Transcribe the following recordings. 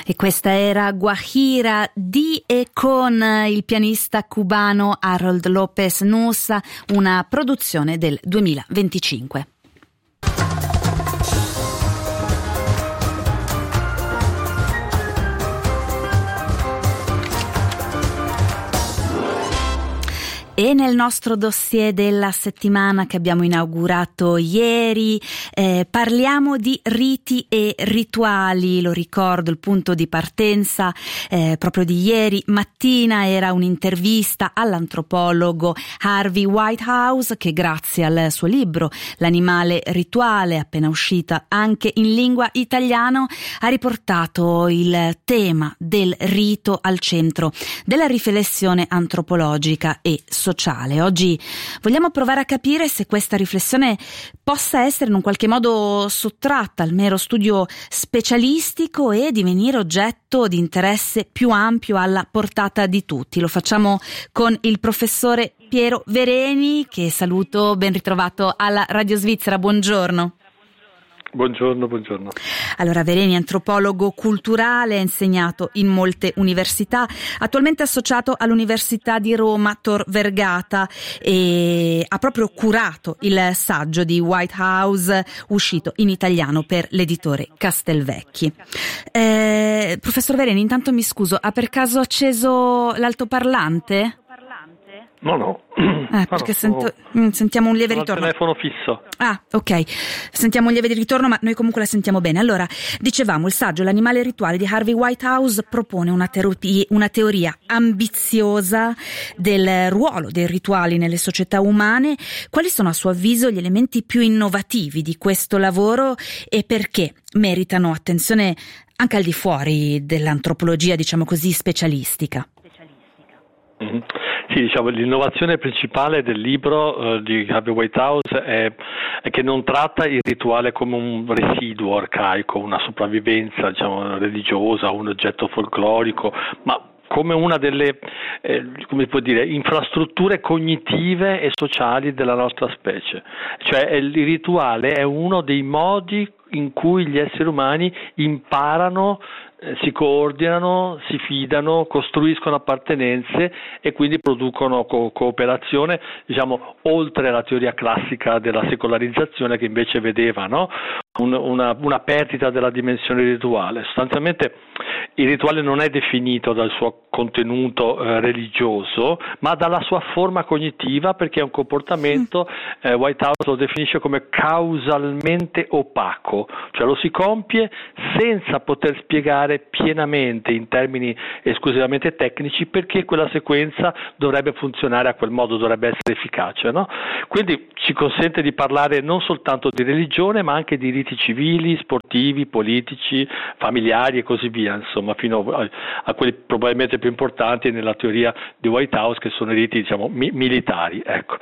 E questa era Guajira di e con il pianista cubano Harold López Nussa, una produzione del 2025. E nel nostro dossier della settimana che abbiamo inaugurato ieri parliamo di riti e rituali. Lo ricordo, il punto di partenza proprio di ieri mattina era un'intervista all'antropologo Harvey Whitehouse, che grazie al suo libro L'animale rituale, appena uscita anche in lingua italiana, ha riportato il tema del rito al centro della riflessione antropologica e sociale. Oggi vogliamo provare a capire se questa riflessione possa essere in un qualche modo sottratta al mero studio specialistico e divenire oggetto di interesse più ampio alla portata di tutti. Lo facciamo con il professore Piero Vereni, che saluto, ben ritrovato alla Radio Svizzera. Buongiorno. Buongiorno. Allora, Vereni, antropologo culturale, ha insegnato in molte università, attualmente associato all'Università di Roma Tor Vergata, e ha proprio curato il saggio di Whitehouse uscito in italiano per l'editore Castelvecchi. Professor Vereni, intanto mi scuso, ha per caso acceso l'altoparlante? No. Perché sentiamo un lieve ritorno. Il telefono fisso. Ah, ok. Sentiamo un lieve ritorno, ma noi comunque la sentiamo bene. Allora, dicevamo, il saggio L'animale rituale di Harvey Whitehouse propone una teoria ambiziosa del ruolo dei rituali nelle società umane. Quali sono a suo avviso gli elementi più innovativi di questo lavoro e perché meritano attenzione anche al di fuori dell'antropologia, diciamo così, specialistica? Mm-hmm. Sì, diciamo, l'innovazione principale del libro di Harvey Whitehouse è che non tratta il rituale come un residuo arcaico, una sopravvivenza, diciamo, religiosa, un oggetto folclorico, ma come una delle infrastrutture cognitive e sociali della nostra specie. Cioè il rituale è uno dei modi in cui gli esseri umani imparano, si coordinano, si fidano, costruiscono appartenenze e quindi producono cooperazione, diciamo, oltre la teoria classica della secolarizzazione che invece vedeva, no? Una perdita della dimensione rituale. Sostanzialmente il rituale non è definito dal suo contenuto religioso, ma dalla sua forma cognitiva, perché è un comportamento, Whitehouse lo definisce come causalmente opaco, cioè lo si compie senza poter spiegare pienamente in termini esclusivamente tecnici perché quella sequenza dovrebbe funzionare a quel modo, dovrebbe essere efficace, no? Quindi ci consente di parlare non soltanto di religione, ma anche di riti civili, sportivi, politici, familiari e così via, insomma, fino a quelli probabilmente più importanti nella teoria di Whitehouse, che sono i riti, diciamo, militari. Ecco.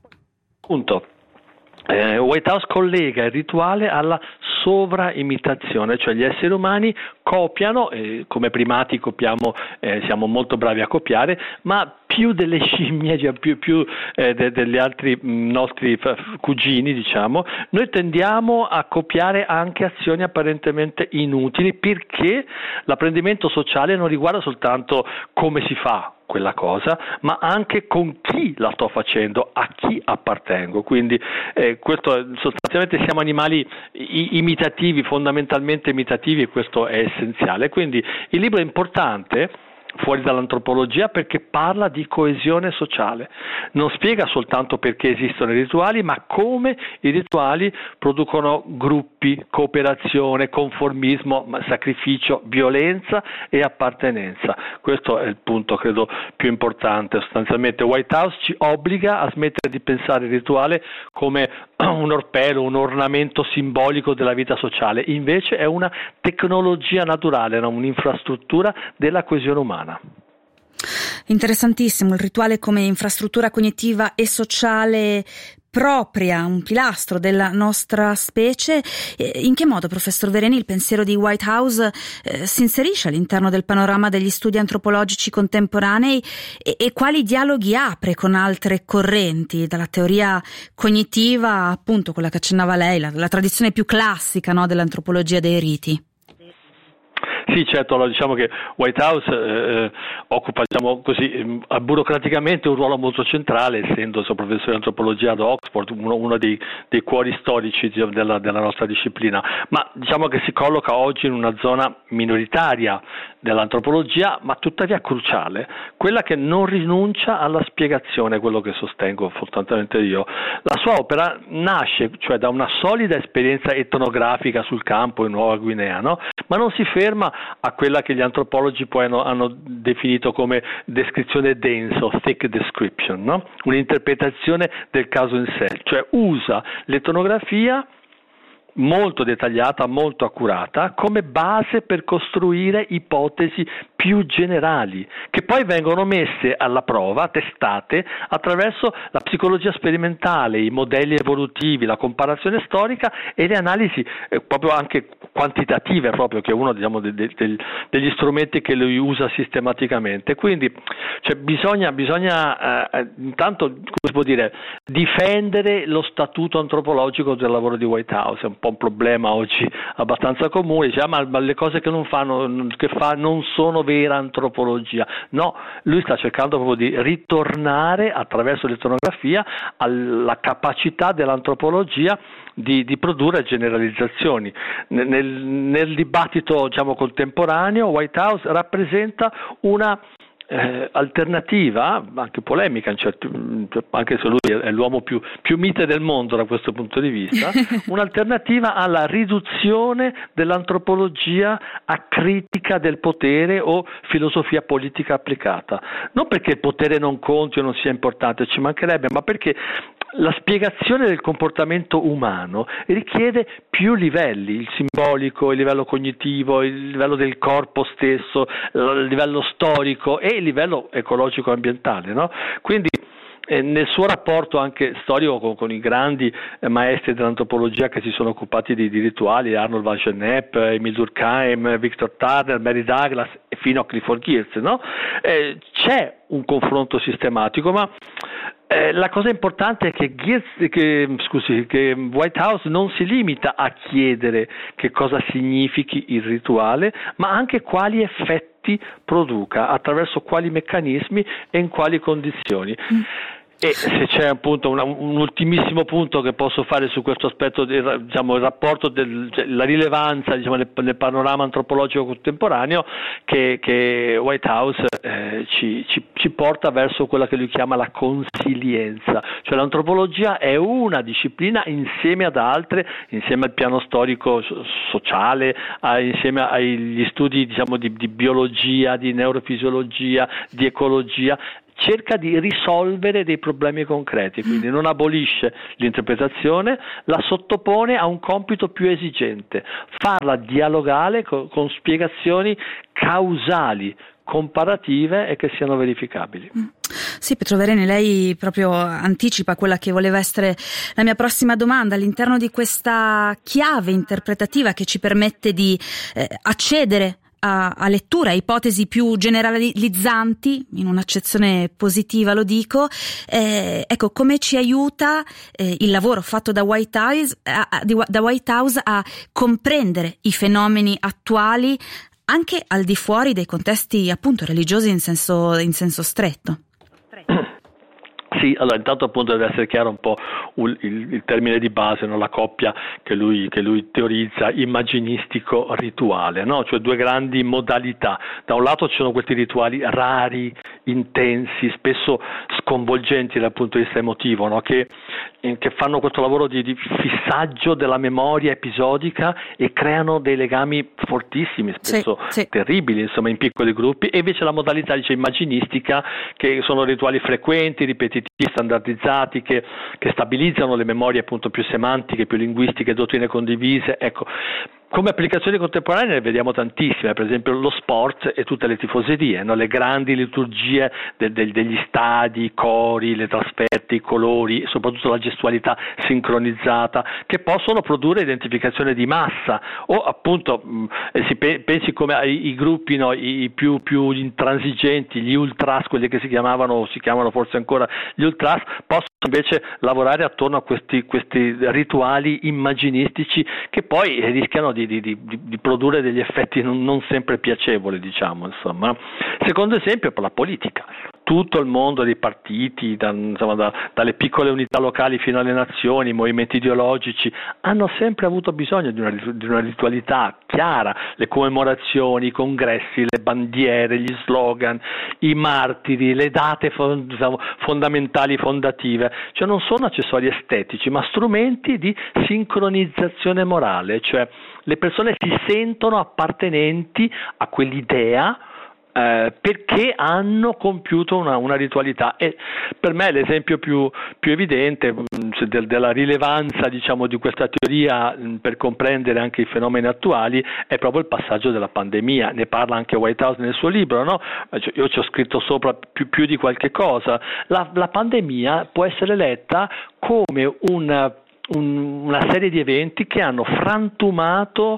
Punto. Whitehouse collega il rituale alla sovraimitazione, cioè gli esseri umani copiano, come primati copiamo, siamo molto bravi a copiare, ma più delle scimmie, cioè più degli altri nostri cugini, diciamo, noi tendiamo a copiare anche azioni apparentemente inutili, perché l'apprendimento sociale non riguarda soltanto come si fa quella cosa, ma anche con chi la sto facendo, a chi appartengo. Quindi questo, sostanzialmente siamo animali imitativi, fondamentalmente imitativi, e questo è essenziale. Quindi il libro è importante fuori dall'antropologia perché parla di coesione sociale, non spiega soltanto perché esistono i rituali, ma come i rituali producono gruppi, cooperazione, conformismo, sacrificio, violenza e appartenenza. Questo è il punto, credo, più importante. Sostanzialmente Whitehouse ci obbliga a smettere di pensare il rituale come un orpello, un ornamento simbolico della vita sociale, invece è una tecnologia naturale, un'infrastruttura della coesione umana. Interessantissimo, il rituale come infrastruttura cognitiva e sociale propria, un pilastro della nostra specie. In che modo, professor Vereni, il pensiero di Whitehouse si inserisce all'interno del panorama degli studi antropologici contemporanei e quali dialoghi apre con altre correnti, dalla teoria cognitiva, appunto quella che accennava lei, la tradizione più classica, no, dell'antropologia dei riti? Sì, certo, allora diciamo che Whitehouse occupa, diciamo così, burocraticamente un ruolo molto centrale, essendo professore di antropologia ad Oxford, uno dei cuori storici della nostra disciplina, ma diciamo che si colloca oggi in una zona minoritaria dell'antropologia, ma tuttavia cruciale, quella che non rinuncia alla spiegazione, quello che sostengo fondamentalmente io. La sua opera nasce cioè da una solida esperienza etnografica sul campo in Nuova Guinea, no? Ma non si ferma a quella che gli antropologi poi hanno definito come descrizione densa, thick description, no? Un'interpretazione del caso in sé, cioè usa l'etnografia molto dettagliata, molto accurata, come base per costruire ipotesi più generali, che poi vengono messe alla prova, testate, attraverso la psicologia sperimentale, i modelli evolutivi, la comparazione storica e le analisi proprio anche quantitative, proprio, che è uno, diciamo, degli strumenti che lui usa sistematicamente. Quindi cioè, bisogna intanto, come si può dire, difendere lo statuto antropologico del lavoro di Whitehouse. È un po' un problema oggi abbastanza comune, dice, ma le cose che fa non sono vera antropologia. No, lui sta cercando proprio di ritornare attraverso l'etnografia alla capacità dell'antropologia di produrre generalizzazioni. Nel dibattito, diciamo, contemporaneo, Whitehouse rappresenta una alternativa, anche polemica, anche se lui è l'uomo più mite del mondo da questo punto di vista, un'alternativa alla riduzione dell'antropologia a critica del potere o filosofia politica applicata. Non perché il potere non conti o non sia importante, ci mancherebbe, ma perché la spiegazione del comportamento umano richiede più livelli, il simbolico, il livello cognitivo, il livello del corpo stesso, il livello storico e il livello ecologico-ambientale, no? Quindi nel suo rapporto anche storico con i grandi maestri dell'antropologia che si sono occupati di rituali, Arnold van Gennep, Emile Durkheim, Victor Turner, Mary Douglas e fino a Clifford Geertz, no? C'è un confronto sistematico, ma la cosa importante è che Whitehouse non si limita a chiedere che cosa significhi il rituale, ma anche quali effetti produca, attraverso quali meccanismi e in quali condizioni. E se c'è appunto un ultimissimo punto che posso fare su questo aspetto, diciamo, il rapporto la rilevanza, diciamo, nel panorama antropologico contemporaneo, che Whitehouse ci porta verso quella che lui chiama la consilienza, cioè l'antropologia è una disciplina insieme ad altre, insieme al piano storico sociale, insieme agli studi, diciamo, di biologia, di neurofisiologia, di ecologia, cerca di risolvere dei problemi concreti, quindi non abolisce l'interpretazione, la sottopone a un compito più esigente, farla dialogare con spiegazioni causali, comparative e che siano verificabili. Sì, Petrovereni, lei proprio anticipa quella che voleva essere la mia prossima domanda. All'interno di questa chiave interpretativa che ci permette di accedere a lettura, a ipotesi più generalizzanti, in un'accezione positiva lo dico, ecco, come ci aiuta il lavoro fatto da Whitehouse a comprendere i fenomeni attuali anche al di fuori dei contesti appunto religiosi in senso stretto. Sì, allora intanto appunto deve essere chiaro un po' il termine di base, no? La coppia che lui teorizza, immaginistico-rituale, no? Cioè due grandi modalità. Da un lato ci sono questi rituali rari, intensi, spesso sconvolgenti dal punto di vista emotivo, no? Che fanno questo lavoro di fissaggio della memoria episodica e creano dei legami fortissimi, spesso terribili, insomma, in piccoli gruppi, e invece la modalità, dice, immaginistica, che sono rituali frequenti, ripetitivi, standardizzati, che stabilizzano le memorie appunto più semantiche, più linguistiche, dottrine condivise. Ecco, come applicazioni contemporanee ne vediamo tantissime, per esempio lo sport e tutte le tifoserie, no? Le grandi liturgie degli stadi, i cori, le trasferte, i colori, soprattutto la gestualità sincronizzata, che possono produrre identificazione di massa, o appunto si pensi come ai gruppi, no? I più intransigenti, gli ultras, quelli che si chiamano forse ancora gli ultras possono invece lavorare attorno a questi rituali immaginistici che poi rischiano di produrre degli effetti non sempre piacevoli, diciamo, insomma. Secondo esempio per la politica. Tutto il mondo dei partiti, dalle piccole unità locali fino alle nazioni, i movimenti ideologici, hanno sempre avuto bisogno di una ritualità chiara, le commemorazioni, i congressi, le bandiere, gli slogan, i martiri, le date fondamentali, fondative, cioè non sono accessori estetici, ma strumenti di sincronizzazione morale, cioè le persone si sentono appartenenti a quell'idea perché hanno compiuto una ritualità. E per me l'esempio più evidente della rilevanza, diciamo, di questa teoria per comprendere anche i fenomeni attuali è proprio il passaggio della pandemia. Ne parla anche Whitehouse nel suo libro, no? Io ci ho scritto sopra più di qualche cosa. La pandemia può essere letta come una serie di eventi che hanno frantumato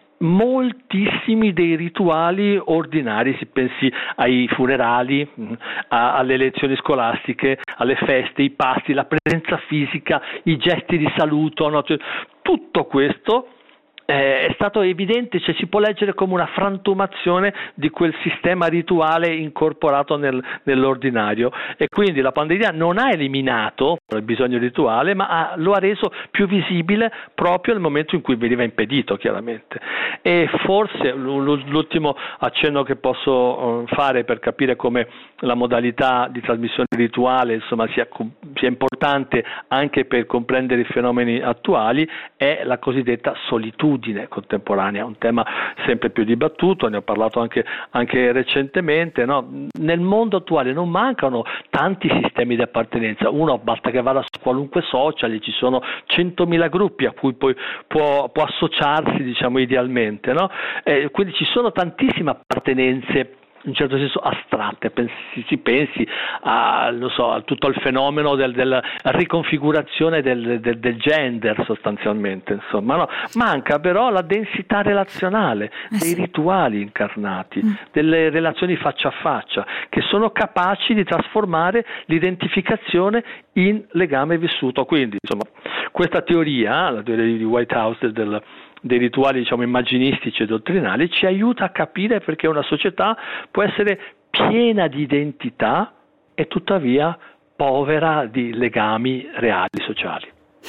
moltissimi dei rituali ordinari. Si pensi ai funerali, alle elezioni scolastiche, alle feste, i pasti, la presenza fisica, i gesti di saluto, no? Cioè, tutto questo è stato evidente, cioè si può leggere come una frantumazione di quel sistema rituale incorporato nell'ordinario, e quindi la pandemia non ha eliminato il bisogno rituale, ma lo ha reso più visibile proprio nel momento in cui veniva impedito, chiaramente. E forse l'ultimo accenno che posso fare per capire come la modalità di trasmissione rituale, insomma, sia importante anche per comprendere i fenomeni attuali è la cosiddetta solitudine contemporanea, un tema sempre più dibattuto, ne ho parlato anche recentemente, no? Nel mondo attuale non mancano tanti sistemi di appartenenza, uno basta che vada su qualunque social e ci sono 100.000 gruppi a cui poi può associarsi, diciamo, idealmente, no? Quindi ci sono tantissime appartenenze in un certo senso astratte. Si pensi a tutto il fenomeno della riconfigurazione del gender, sostanzialmente, insomma, no? Manca però la densità relazionale dei rituali incarnati, delle relazioni faccia a faccia, che sono capaci di trasformare l'identificazione in legame vissuto. Quindi, insomma, questa teoria, la teoria di Whitehouse dei rituali, diciamo, immaginistici e dottrinali, ci aiuta a capire perché una società può essere piena di identità e tuttavia povera di legami reali sociali.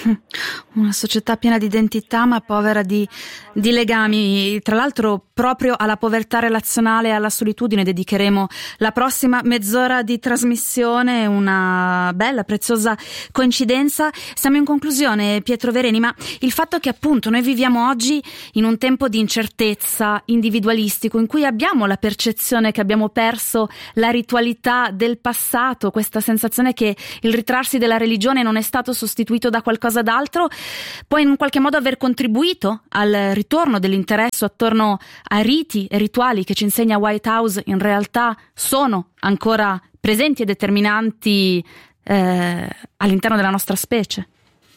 Una società piena di identità ma povera di legami. Tra l'altro, proprio alla povertà relazionale e alla solitudine dedicheremo la prossima mezz'ora di trasmissione, una bella, preziosa coincidenza. Siamo in conclusione, Pietro Vereni, ma il fatto che appunto noi viviamo oggi in un tempo di incertezza, individualistico, in cui abbiamo la percezione che abbiamo perso la ritualità del passato, questa sensazione che il ritrarsi della religione non è stato sostituito da qualcosa d'altro, può in qualche modo aver contribuito al ritorno dell'interesse attorno a riti e rituali che, ci insegna Whitehouse, in realtà sono ancora presenti e determinanti all'interno della nostra specie.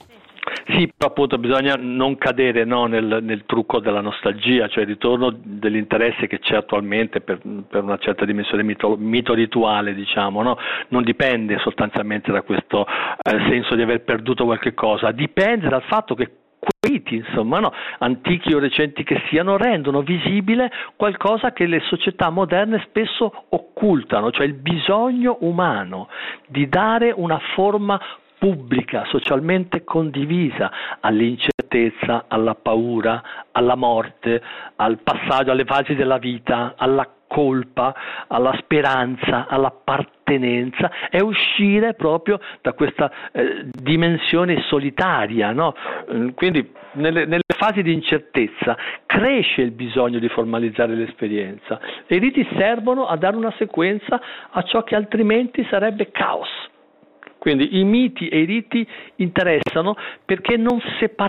Sì, però appunto bisogna non cadere, no, nel trucco della nostalgia, cioè il ritorno dell'interesse che c'è attualmente per una certa dimensione mito-rituale, diciamo, no? Non dipende sostanzialmente da questo senso di aver perduto qualche cosa, dipende dal fatto che quei riti, insomma, no, antichi o recenti che siano, rendono visibile qualcosa che le società moderne spesso occultano, cioè il bisogno umano di dare una forma pubblica, socialmente condivisa all'incertezza, alla paura, alla morte, al passaggio, alle fasi della vita, alla colpa, alla speranza, all'appartenenza, è uscire proprio da questa dimensione solitaria, no? Quindi nelle fasi di incertezza cresce il bisogno di formalizzare l'esperienza e i riti servono a dare una sequenza a ciò che altrimenti sarebbe caos. Quindi i miti e i riti interessano perché non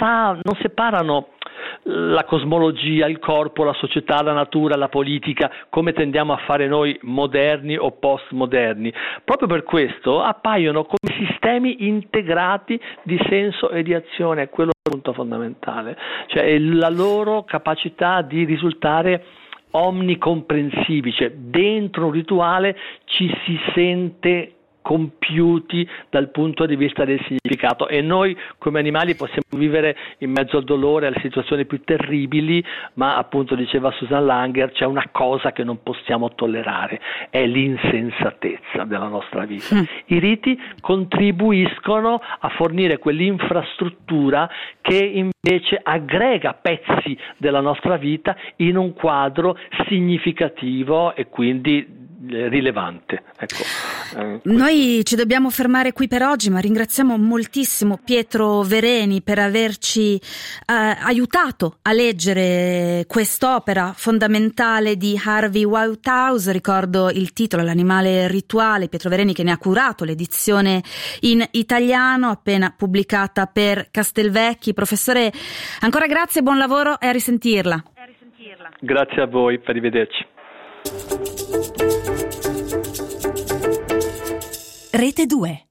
separano la cosmologia, il corpo, la società, la natura, la politica, come tendiamo a fare noi moderni o postmoderni. Proprio per questo appaiono come sistemi integrati di senso e di azione, è quello il punto fondamentale, cioè la loro capacità di risultare omnicomprensivi, cioè dentro un rituale ci si sente compiuti dal punto di vista del significato, e noi come animali possiamo vivere in mezzo al dolore, alle situazioni più terribili, ma appunto diceva Susan Langer, c'è una cosa che non possiamo tollerare, è l'insensatezza della nostra vita. I riti contribuiscono a fornire quell'infrastruttura che invece aggrega pezzi della nostra vita in un quadro significativo e quindi rilevante. Ecco. Noi ci dobbiamo fermare qui per oggi, ma ringraziamo moltissimo Pietro Vereni per averci aiutato a leggere quest'opera fondamentale di Harvey Whitehouse. Ricordo il titolo, L'animale rituale. Pietro Vereni che ne ha curato l'edizione in italiano appena pubblicata per Castelvecchi. Professore, ancora grazie, buon lavoro e a risentirla. Grazie a voi, arrivederci. Rete 2.